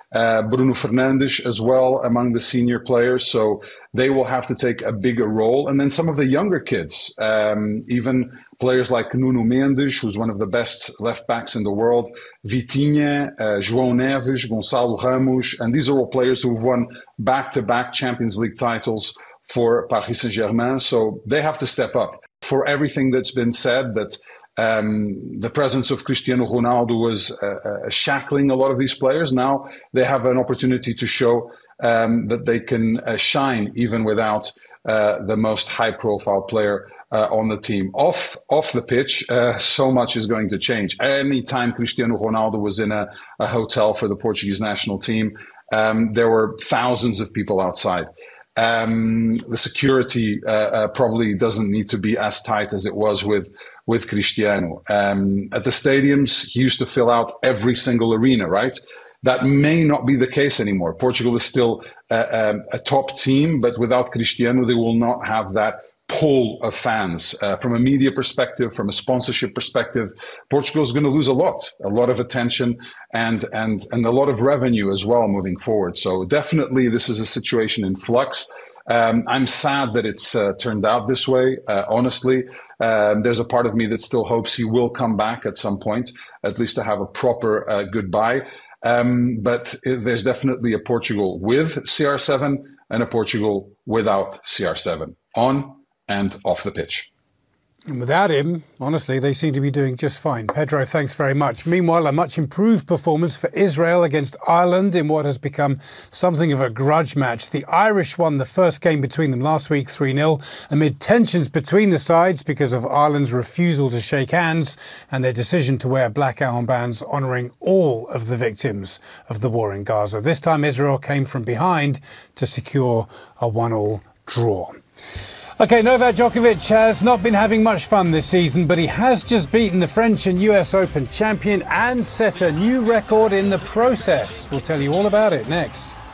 Bruno Fernandes as well among the senior players. So they will have to take a bigger role. And then some of the younger kids, even players like Nuno Mendes, who's one of the best left backs in the world, Vitinha, João Neves, Gonçalo Ramos, and these are all players who've won back-to-back Champions League titles for Paris Saint-Germain. So they have to step up. For everything that's been said, that the presence of Cristiano Ronaldo was shackling a lot of these players. Now they have an opportunity to show that they can shine even without the most high-profile player on the team. Off the pitch, so much is going to change. Anytime Cristiano Ronaldo was in a hotel for the Portuguese national team, there were thousands of people outside. The security probably doesn't need to be as tight as it was with Cristiano. At the stadiums, he used to fill out every single arena, right? That may not be the case anymore. Portugal is still a top team, but without Cristiano, they will not have that pull of fans. From a media perspective, from a sponsorship perspective, Portugal is going to lose a lot of attention and a lot of revenue as well moving forward. So definitely this is a situation in flux. I'm sad that it's turned out this way, honestly. There's a part of me that still hopes he will come back at some point, at least to have a proper goodbye. But there's definitely a Portugal with CR7 and a Portugal without CR7, on and off the pitch. And without him, honestly, they seem to be doing just fine. Pedro, thanks very much. Meanwhile, a much improved performance for Israel against Ireland in what has become something of a grudge match. The Irish won the first game between them last week 3-0 amid tensions between the sides because of Ireland's refusal to shake hands and their decision to wear black armbands honouring all of the victims of the war in Gaza. This time Israel came from behind to secure a 1-1 draw. OK, Novak Djokovic has not been having much fun this season, but he has just beaten the French and US Open champion and set a new record in the process. We'll tell you all about it next.